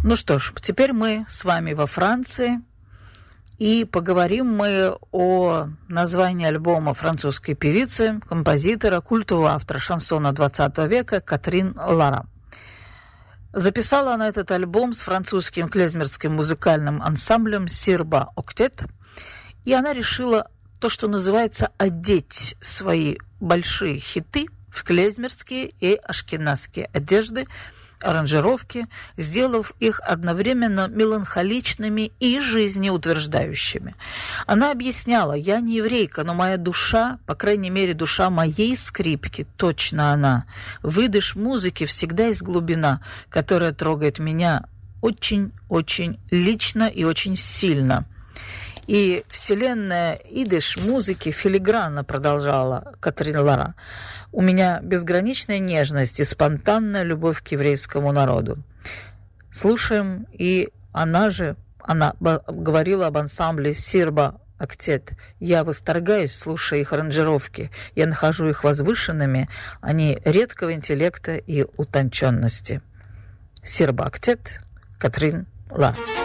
Ну что ж, теперь мы с вами во Франции, и поговорим мы о названии альбома французской певицы, композитора, культового автора шансона XX века Катрин Лара. Записала она этот альбом с французским клезмерским музыкальным ансамблем «Сирба Октет», и она решила то, что называется, одеть свои большие хиты в клезмерские и ашкеназские одежды, аранжировки, сделав их одновременно меланхоличными и жизнеутверждающими. Она объясняла: я не еврейка, но моя душа, по крайней мере, душа моей скрипки, точно она. Выдыш музыки всегда есть глубина, которая трогает меня очень-очень лично и очень сильно. И вселенная идиш музыки филигранно, продолжала Катрин Лара. У меня безграничная нежность и спонтанная любовь к еврейскому народу. Слушаем, и она говорила об ансамбле «Сирба Октет». Я восторгаюсь, слушая их аранжировки. Я нахожу их возвышенными, они редкого интеллекта и утонченности. «Сирба Октет», Катрин Лара.